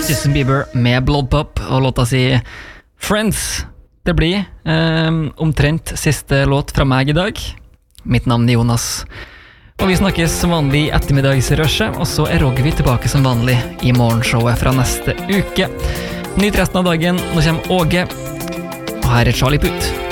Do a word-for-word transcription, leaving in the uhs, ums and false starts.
Justin Bieber med Blood Pop og låta si Friends. Det blir eh, omtrent siste låt fra meg i dag. Mitt navn er Jonas. Og vi snakkes som vanlig i ettermiddagsrushet, og så er Rogvi tilbake som vanlig i morgenshowet fra neste uke. Nyt resten av dagen, nå kommer Åge, og her er Charlie Puth.